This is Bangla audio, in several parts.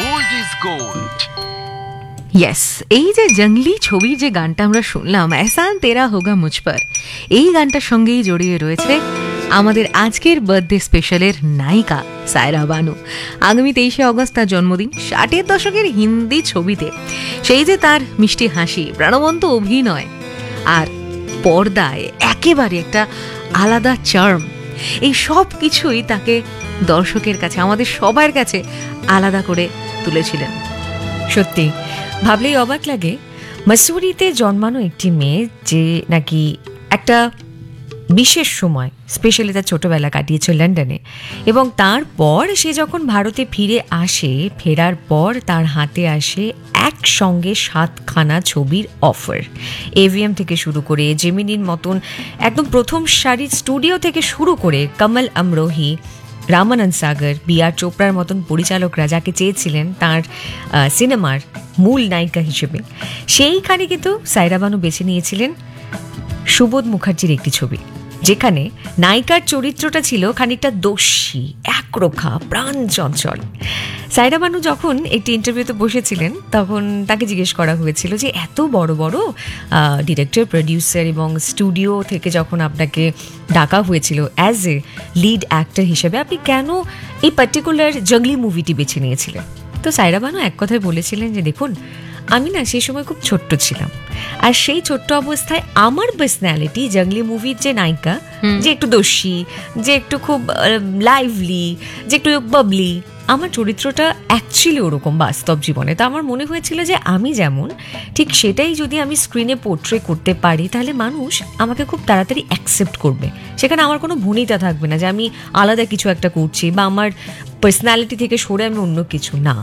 Old is gold. ইয়েস, এই যে জঙ্গলি ছবির যে গানটা আমরা শুনলাম, এহসান তেরা হোগা মুঝ পর, এই গানটার সঙ্গেই জড়িয়ে রয়েছে আমাদের আজকের বার্থডে স্পেশালের নায়িকা সায়রা বানু। আগামী 23শে অগস্ট তার জন্মদিন। 60-এর দশকের হিন্দি ছবিতে সেই যে তার মিষ্টি হাসি, প্রাণবন্ত অভিনয় আর পর্দায় একেবারে একটা আলাদা চার্ম, এই সব কিছুই তাকে দর্শকের কাছে, আমাদের সবার কাছে আলাদা করে তুলেছিলেন। সত্যি ভাবলেই অবাক লাগে, মসুরিতে জন্মানো একটি মেয়ে যে নাকি একটা বিশেষ সময়, স্পেশালি তার ছোটবেলা কাটিয়েছে লন্ডনে, এবং তারপর সে যখন ভারতে ফিরে আসে, ফেরার পর তার হাতে আসে একসঙ্গে 7খানা ছবির অফার। এভিএম থেকে শুরু করে জেমিনির মতন একদম প্রথম সারির স্টুডিও থেকে শুরু করে কমল আমরোহি, রামানন্দ সাগর, বি.আর. চোপড়ার মতন পরিচালকরা যাকে চেয়েছিলেন তার সিনেমার মূল নায়িকা হিসেবে, সেইখানে কিন্তু সায়রা বানু বেছে নিয়েছিলেন সুবোধ মুখার্জির একটি ছবি, যেখানে নায়িকার চরিত্রটা ছিল খানিকটা দস্যি, একরোখা, প্রাণ চঞ্চল। সায়রা বানু যখন একটি ইন্টারভিউতে বসেছিলেন, তখন তাকে জিজ্ঞেস করা হয়েছিল যে এত বড় বড় ডিরেক্টর, প্রডিউসার এবং স্টুডিও থেকে যখন আপনাকে ডাকা হয়েছিল অ্যাজ এ লিড অ্যাক্টর হিসেবে, আপনি কেন এই পার্টিকুলার জঙ্গলি মুভিটি বেছে নিয়েছিলেন? তো সায়রা বানু এক কথায় বলেছিলেন যে দেখুন, আমি না সেই সময় খুব ছোট্ট ছিলাম, আর সেই ছোট্ট অবস্থায় আমার পার্সোনালিটি জঙ্গলি মুভির যে নায়িকা, যে একটু দস্যি, যে একটু খুব লাইভলি, যে একটু বাবলি, আমার চরিত্রটা অ্যাকচুয়ালি ওরকম বাস্তব জীবনে। তো আমার মনে হয়েছিল যে আমি যেমন, ঠিক সেটাই যদি আমি স্ক্রিনে পোর্ট্রে করতে পারি, তাহলে মানুষ আমাকে খুব তাড়াতাড়ি অ্যাকসেপ্ট করবে। সেখানে আমার কোনো ভূমিকা থাকবে না যে আমি আলাদা কিছু একটা করছি, বা আমার পার্সোনালিটি থেকে সরে আমি অন্য কিছু না,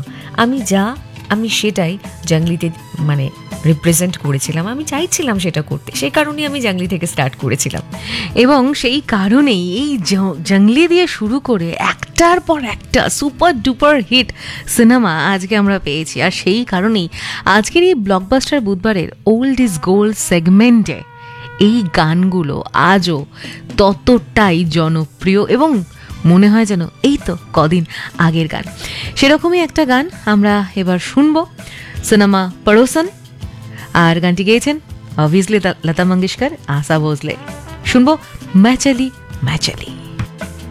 আমি সেটাই জঙ্গলিতে মানে রিপ্রেজেন্ট করেছিলাম, আমি চাইছিলাম সেটা করতে, সেই কারণেই আমি জঙ্গলি থেকে স্টার্ট করেছিলাম। এবং সেই কারণেই এই জঙ্গলি দিয়ে শুরু করে একটার পর একটা সুপার ডুপার হিট সিনেমা আজকে আমরা পেয়েছি। আর সেই কারণেই আজকের এই ব্লকবাস্টার বুধবারের ওল্ড ইজ গোল্ড সেগমেন্টে এই গানগুলো আজও ততটাই জনপ্রিয় এবং মনে হয় যেন এই তো কদিন আগের গান। সেরকমই একটা গান আমরা এবার শুনবো, সিনেমা পড়োসন, আর গানটি গেয়েছেন অবভিয়াসলি লতা মঙ্গেশকর, আশা ভোসলে। শুনবো ম্যাচালি ম্যাচালি।